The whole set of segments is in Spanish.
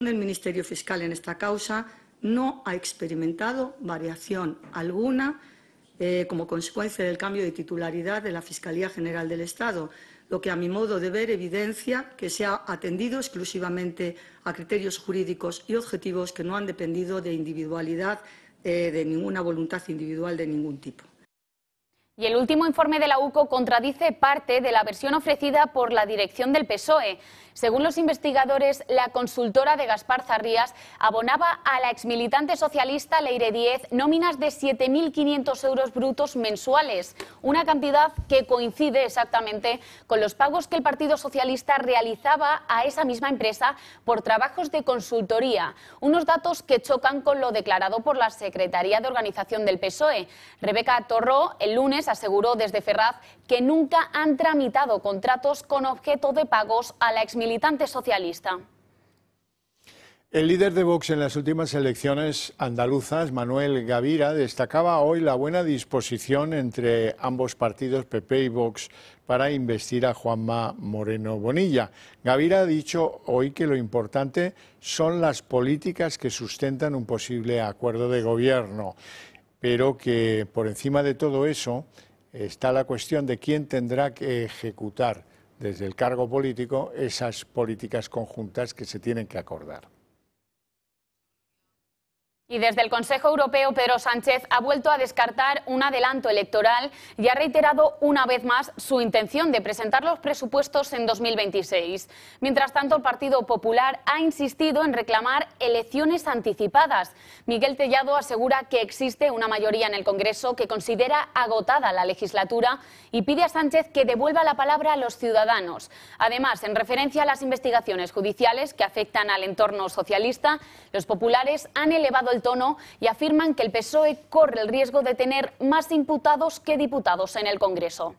El Ministerio Fiscal en esta causa no ha experimentado variación alguna como consecuencia del cambio de titularidad de la Fiscalía General del Estado, lo que a mi modo de ver evidencia que se ha atendido exclusivamente a criterios jurídicos y objetivos que no han dependido de individualidad, de ninguna voluntad individual de ningún tipo. Y el último informe de la UCO contradice parte de la versión ofrecida por la dirección del PSOE. Según los investigadores, la consultora de Gaspar Zarrías abonaba a la exmilitante socialista Leire Díez nóminas de 7.500 euros brutos mensuales, una cantidad que coincide exactamente con los pagos que el Partido Socialista realizaba a esa misma empresa por trabajos de consultoría, unos datos que chocan con lo declarado por la Secretaría de Organización del PSOE. Rebeca Torró el lunes aseguró desde Ferraz que nunca han tramitado contratos con objeto de pagos a la exmilitante socialista. El líder de Vox en las últimas elecciones andaluzas, Manuel Gavira, destacaba hoy la buena disposición entre ambos partidos, PP y Vox, para investir a Juanma Moreno Bonilla. Gavira ha dicho hoy que lo importante son las políticas que sustentan un posible acuerdo de gobierno, pero que por encima de todo eso está la cuestión de quién tendrá que ejecutar desde el cargo político esas políticas conjuntas que se tienen que acordar. Y desde el Consejo Europeo, Pedro Sánchez ha vuelto a descartar un adelanto electoral y ha reiterado una vez más su intención de presentar los presupuestos en 2026. Mientras tanto, el Partido Popular ha insistido en reclamar elecciones anticipadas. Miguel Tellado asegura que existe una mayoría en el Congreso que considera agotada la legislatura y pide a Sánchez que devuelva la palabra a los ciudadanos. Además, en referencia a las investigaciones judiciales que afectan al entorno socialista, los populares han elevado el tono y afirman que el PSOE corre el riesgo de tener más imputados que diputados en el Congreso.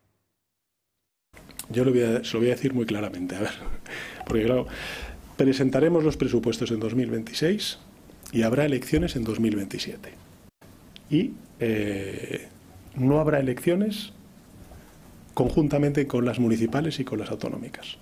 Yo se lo voy a decir muy claramente, a ver, porque claro, presentaremos los presupuestos en 2026 y habrá elecciones en 2027. Y no habrá elecciones conjuntamente con las municipales y con las autonómicas.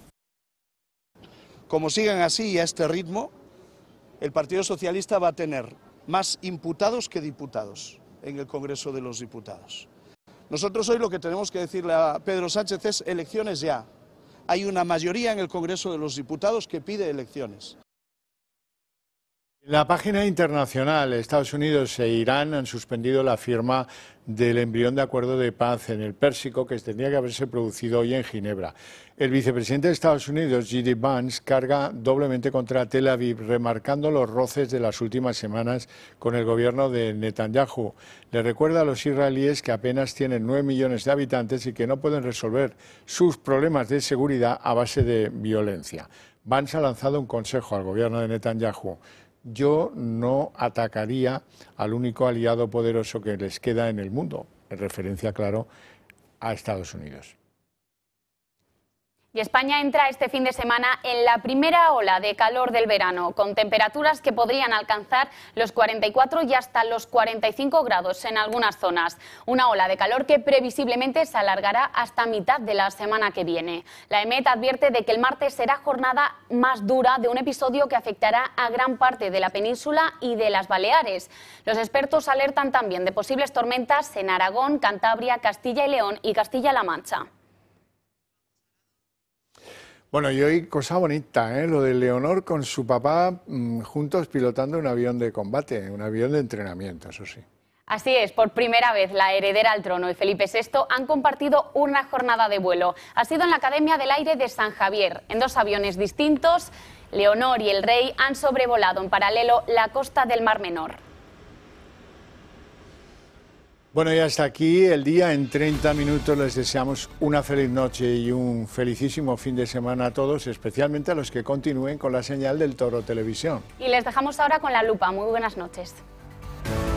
Como sigan así y a este ritmo, el Partido Socialista va a tener más imputados que diputados en el Congreso de los Diputados. Nosotros hoy lo que tenemos que decirle a Pedro Sánchez es elecciones ya. Hay una mayoría en el Congreso de los Diputados que pide elecciones. En la página internacional, Estados Unidos e Irán han suspendido la firma del embrión de acuerdo de paz en el Pérsico que tendría que haberse producido hoy en Ginebra. El vicepresidente de Estados Unidos, J.D. Vance, carga doblemente contra Tel Aviv, remarcando los roces de las últimas semanas con el gobierno de Netanyahu. Le recuerda a los israelíes que apenas tienen 9 millones de habitantes y que no pueden resolver sus problemas de seguridad a base de violencia. Vance ha lanzado un consejo al gobierno de Netanyahu. Yo no atacaría al único aliado poderoso que les queda en el mundo, en referencia, claro, a Estados Unidos. Y España entra este fin de semana en la primera ola de calor del verano, con temperaturas que podrían alcanzar los 44 y hasta los 45 grados en algunas zonas. Una ola de calor que previsiblemente se alargará hasta mitad de la semana que viene. La EMET advierte de que el martes será jornada más dura de un episodio que afectará a gran parte de la península y de las Baleares. Los expertos alertan también de posibles tormentas en Aragón, Cantabria, Castilla y León y Castilla-La Mancha. Bueno, y hoy cosa bonita, lo de Leonor con su papá juntos pilotando un avión de combate, un avión de entrenamiento, eso sí. Así es, por primera vez la heredera al trono y Felipe VI han compartido una jornada de vuelo. Ha sido en la Academia del Aire de San Javier. En 2 aviones distintos, Leonor y el rey han sobrevolado en paralelo la costa del Mar Menor. Bueno, y hasta aquí el día. En 30 minutos les deseamos una feliz noche y un felicísimo fin de semana a todos, especialmente a los que continúen con la señal del Toro Televisión. Y les dejamos ahora con la lupa. Muy buenas noches.